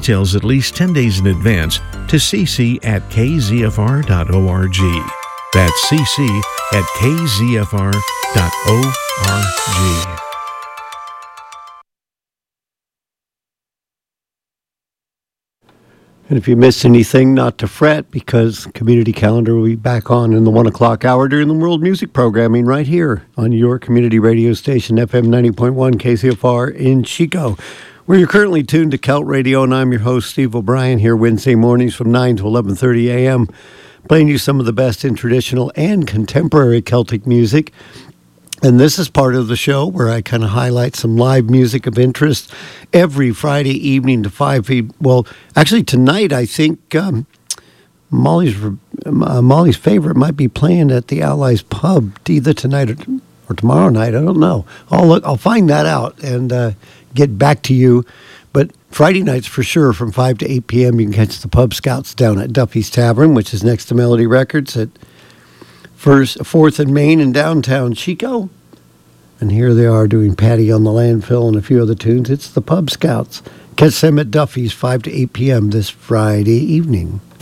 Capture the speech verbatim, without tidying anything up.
details at least ten days in advance to cc at k z f r dot org. That's cc at k z f r dot org. And if you missed anything, not to fret, because Community Calendar will be back on in the one o'clock hour during the world music programming right here on your community radio station, F M ninety point one K C F R in Chico, where you're currently tuned to Celt Radio, and I'm your host, Steve O'Brien, here Wednesday mornings from nine to eleven thirty a.m., playing you some of the best in traditional and contemporary Celtic music. And this is part of the show where I kind of highlight some live music of interest every Friday evening to five. Well, actually tonight I think um, Molly's uh, Molly's favorite might be playing at the Allies Pub either tonight or, or tomorrow night. I don't know. I'll look. I'll find that out and uh, get back to you. But Friday nights for sure from five to eight p.m. you can catch the Pub Scouts down at Duffy's Tavern, which is next to Melody Records at First, Fourth and Main in downtown Chico. And here they are doing Patty on the Landfill and a few other tunes. It's the Pub Scouts. Catch them at Duffy's five to eight p.m. this Friday evening.